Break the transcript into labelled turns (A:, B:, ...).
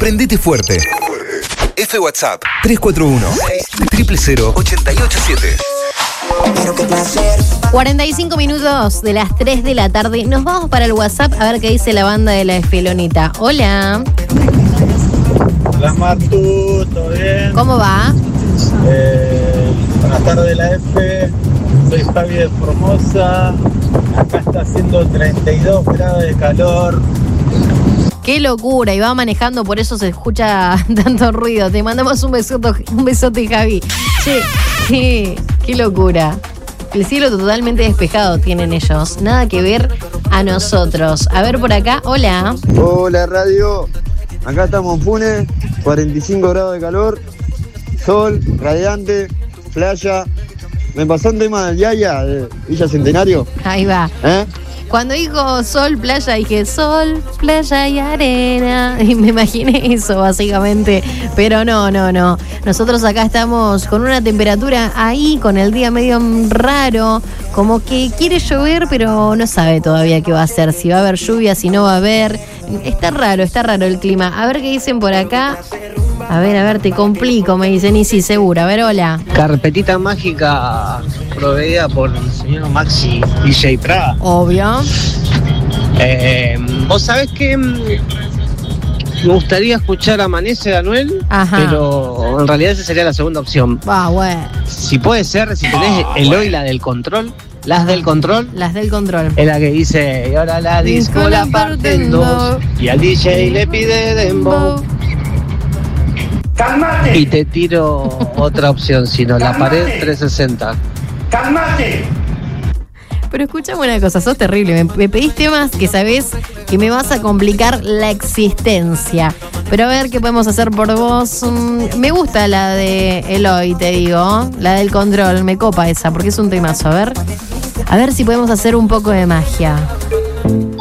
A: Prendete fuerte. F WhatsApp 341-600-887.
B: 45 minutos de las 3 de la tarde. Nos vamos para el WhatsApp a ver qué dice la banda de la Esfelonita. Hola.
C: Hola Martu, ¿todo bien?
B: ¿Cómo va?
C: Buenas tardes de la F, soy Javi de Formosa. Acá está haciendo 32 grados de calor.
B: Qué locura, y va manejando, por eso se escucha tanto ruido. Te mandamos un besote, Javi. Che, qué locura. El cielo totalmente despejado tienen ellos. Nada que ver a nosotros. A ver por acá, hola.
D: Hola radio, acá estamos en Funes, 45 grados de calor, sol, radiante, playa. ¿Me pasó un tema del Yaya de Villa Centenario?
B: Ahí va. Cuando dijo sol, playa, dije sol, playa y arena. Y me imaginé eso, básicamente. Pero no. Nosotros acá estamos con una temperatura ahí, con el día medio raro. Como que quiere llover, pero no sabe todavía qué va a hacer. Si va a haber lluvia, si no va a haber. Está raro el clima. A ver qué dicen por acá. A ver, te complico, me dicen. Y sí, seguro. A ver, hola.
E: Carpetita mágica proveída por el señor Maxi DJ Praga.
B: Obvio.
E: Vos sabés que me gustaría escuchar Amanece de Anuel.
B: Ajá.
E: Pero en realidad esa sería la segunda opción.
B: Bueno.
E: Si puede ser, si tenés Eloy, la del control. Las del control. Es la que dice, y ahora la disco la parten dos. Y al DJ le pide dembow.
C: ¡Calmate!
E: Y te tiro otra opción, sino la pared 360.
C: ¡Calmate!
B: Pero escúchame una cosa, sos terrible. Me pedís temas que sabés que me vas a complicar la existencia. Pero a ver qué podemos hacer por vos. Me gusta la de Eloy, te digo. La del control, me copa esa, porque es un temazo. A ver si podemos hacer un poco de magia.